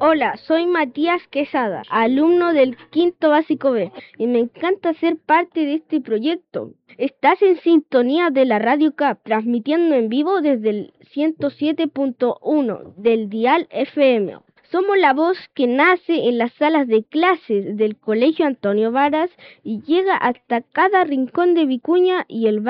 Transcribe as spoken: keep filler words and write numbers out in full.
Hola, soy Matías Quesada, alumno del quinto básico B, y me encanta ser parte de este proyecto. Estás en sintonía de la Radio C A P, transmitiendo en vivo desde el ciento siete punto uno del dial F M. Somos la voz que nace en las salas de clases del Colegio Antonio Varas y llega hasta cada rincón de Vicuña y el